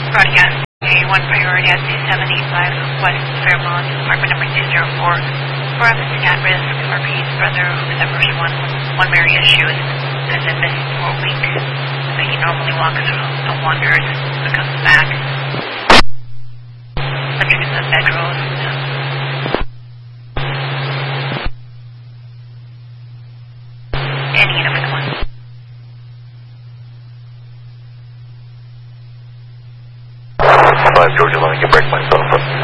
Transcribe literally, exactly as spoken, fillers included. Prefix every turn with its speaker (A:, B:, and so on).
A: Broadcast A one priority at two seventy-five West Fairmont, apartment number two zero four. For officing at risk, R P's brother, who suffers one, one Mary issues, has been missing for a week. So he normally walks and wanders, but comes back. Subject is a bedroom. Any number one.
B: five Georgia line, I can break myself up.